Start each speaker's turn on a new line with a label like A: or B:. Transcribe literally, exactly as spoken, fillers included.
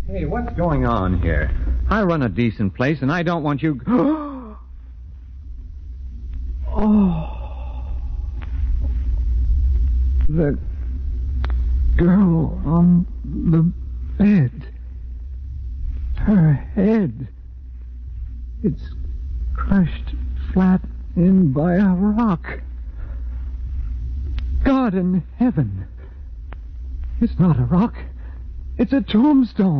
A: Hey, what's going on here? I run a decent place, and I don't want you...
B: Oh. The girl on the bed. Her head. It's crushed flat in by a rock. God in heaven. It's not a rock. It's a tombstone.